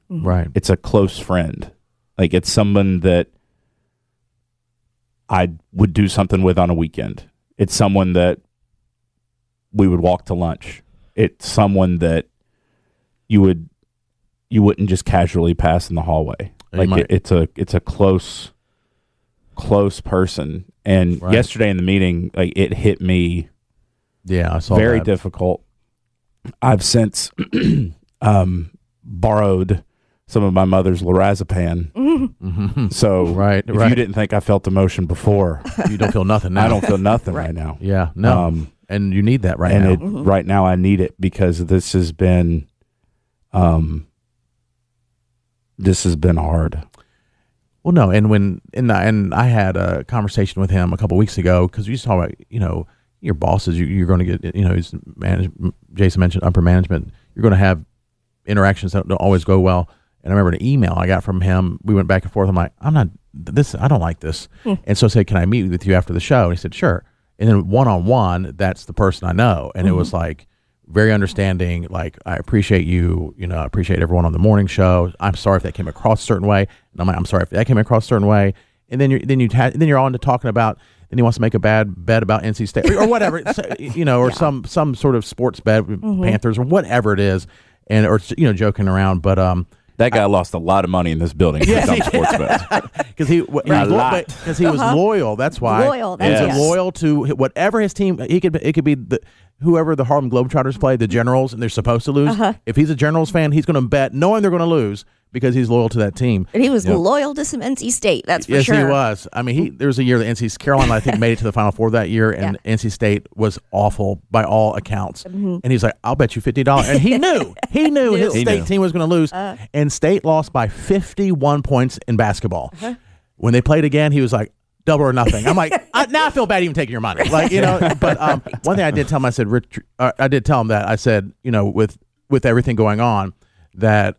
Right. It's a close friend. Like, it's someone that I would do something with on a weekend. It's someone that we would walk to lunch. It's someone that you wouldn't just casually pass in the hallway. Like, it's a close person. And yesterday in the meeting, like, it hit me. Yeah, I saw very that. difficult. I've since borrowed some of my mother's lorazepam. Mm-hmm. So if you didn't think I felt emotion before, you don't feel nothing now. I don't feel nothing right now. Yeah, no. And you need that right now. And right now I need it because this has been hard. Well, no, and I had a conversation with him a couple weeks ago because we just talked about, your bosses, you're going to get, he's Jason mentioned upper management. You're going to have interactions that don't always go well. And I remember an email I got from him. We went back and forth. I'm like, I don't like this. And so I said, can I meet with you after the show? And he said, sure. And then one-on-one, that's the person I know. And it was like very understanding. Like, I appreciate you. I appreciate everyone on the morning show. I'm sorry if that came across a certain way. And I'm like, I'm sorry if that came across a certain way. And then you're on to talking about, and he wants to make a bad bet about NC State or whatever, or some sort of sports bet with Panthers or whatever it is, or joking around. But that guy lost a lot of money in this building for dumb sports bets. Because he was loyal. That's why. He's loyal to whatever his team. It could be whoever the Harlem Globetrotters play, the Generals, and they're supposed to lose. If he's a Generals fan, he's going to bet knowing they're going to lose because he's loyal to that team. And he was loyal to some NC State. That's for sure. Yes, he was. I mean, there was a year that Carolina, I think, made it to the Final Four that year, and NC State was awful by all accounts. And he's like, "I'll bet you $50," and he knew his state team was going to lose. And State lost by 51 points in basketball. When they played again, he was like, double or nothing. I'm like, now I feel bad even taking your money. Like, but one thing I did tell him, I said, I did tell him that I said, with everything going on, that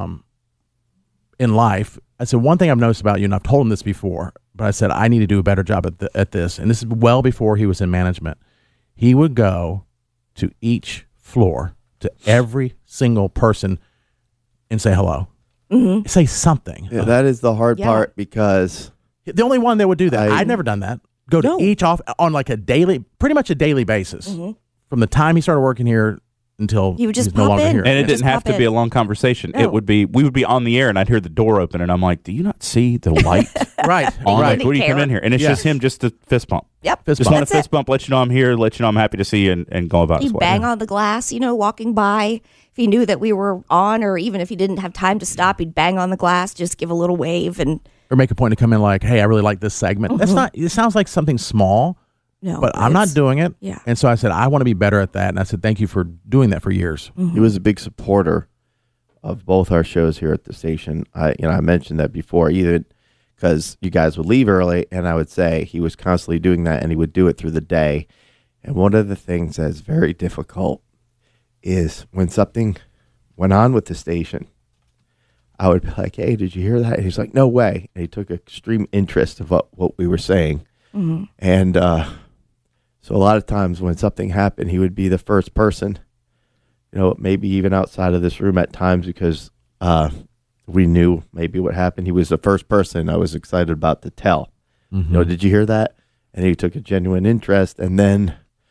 in life, I said, one thing I've noticed about you, and I've told him this before, but I said, I need to do a better job at this. And this is well before he was in management. He would go to each floor, to every single person, and say hello. Say something. Yeah, that is the hard part, because the only one that would do that. I'd never done that. Go to each off on like pretty much a daily basis, from the time he started working here until he would just he's no longer here. And it didn't have to be a long conversation. No. We would be on the air, and I'd hear the door open, and I'm like, "Do you not see the light?" Right. Like, what do you come in here? And it's just him, just a fist bump. Yep. Just want a fist bump, let you know I'm here, let you know I'm happy to see you, and go about his way. He'd bang on the glass, walking by. If he knew that we were on, or even if he didn't have time to stop, he'd bang on the glass, just give a little wave, or make a point to come in like, "Hey, I really like this segment." That's not. It sounds like something small. No, but I'm not doing it. Yeah. And so I said, I want to be better at that. And I said, thank you for doing that for years. He was a big supporter of both our shows here at the station. I mentioned that before, either because you guys would leave early, and I would say he was constantly doing that, and he would do it through the day. And one of the things that's very difficult is when something went on with the station, I would be like, "Hey, did you hear that?" And he's like, "No way." And he took extreme interest of what we were saying. And so a lot of times when something happened, he would be the first person, maybe even outside of this room at times, because we knew maybe what happened. He was the first person I was excited about to tell. Did you hear that? And he took a genuine interest. And then,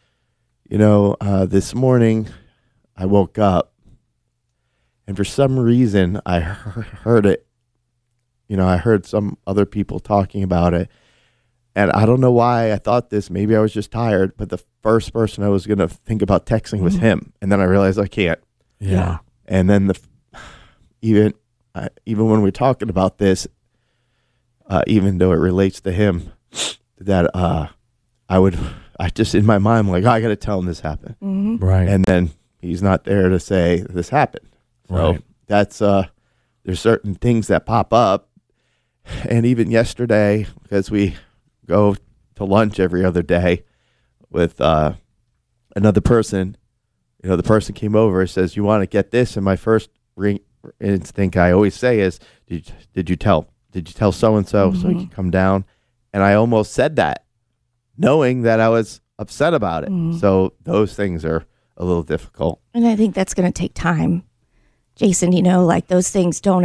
this morning I woke up, and for some reason I heard it. I heard some other people talking about it. And I don't know why I thought this. Maybe I was just tired. But the first person I was going to think about texting was him. And then I realized I can't. Yeah. And then even when we're talking about this, even though it relates to him, that I just in my mind, I'm like, I got to tell him this happened. Right. And then he's not there to say this happened. So that's, there's certain things that pop up. And even yesterday, because we go to lunch every other day with another person, the person came over and says, "You want to get this?" And my first instinct I always say is, did you tell so-and-so so he could come down? And I almost said that, knowing that I was upset about it. So those things are a little difficult. And I think that's going to take time. Jason, like those things don't